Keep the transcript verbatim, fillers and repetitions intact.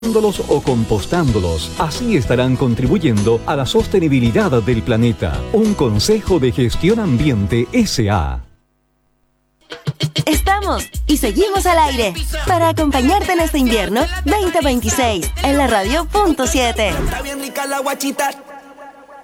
o compostándolos. Así estarán contribuyendo a la sostenibilidad del planeta. Un consejo de gestión ambiente S A Estamos y seguimos al aire para acompañarte en este invierno veinte veintiséis en la radio punto siete. Está bien rica la guachita.